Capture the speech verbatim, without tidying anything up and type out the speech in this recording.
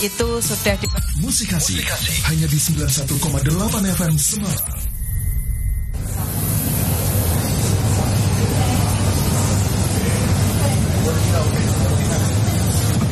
itu sudah di Musikasi hanya di sembilan puluh satu koma delapan F M Semarang.